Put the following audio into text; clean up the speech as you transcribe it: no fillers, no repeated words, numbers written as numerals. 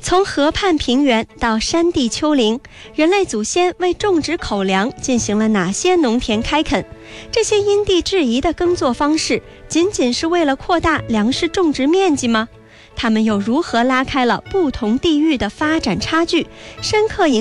从河畔平原到山地丘陵，人类祖先为种植口粮进行了哪些农田开垦？这些因地制宜的耕作方式，仅仅是为了扩大粮食种植面积吗？它们又如何拉开了不同地域的发展差距，深刻影